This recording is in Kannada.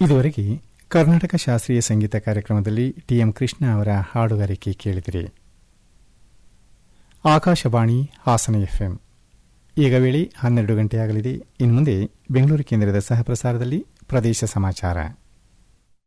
ಇದುವರೆಗೆ ಕರ್ನಾಟಕ ಶಾಸ್ತ್ರೀಯ ಸಂಗೀತ ಕಾರ್ಯಕ್ರಮದಲ್ಲಿ ಟಿಎಂ ಕೃಷ್ಣ ಅವರ ಹಾಡುಗಾರಿಕೆ ಕೇಳಿದಿರಿ. ಆಕಾಶವಾಣಿ ಹಾಸನ ಎಫ್ಎಂ. ಈಗ ವೇಳೆ 12 ಗಂಟೆಯಾಗಲಿದೆ. ಇನ್ನು ಮುಂದೆ ಬೆಂಗಳೂರು ಕೇಂದ್ರದ ಸಹಪ್ರಸಾರದಲ್ಲಿ ಪ್ರದೇಶ ಸಮಾಚಾರ.